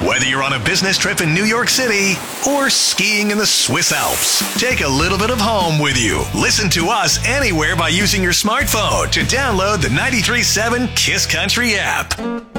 Whether you're on a business trip in New York City or skiing in the Swiss Alps, take a little bit of home with you. Listen to us anywhere by using your smartphone to download the 93.7 KISS Country app.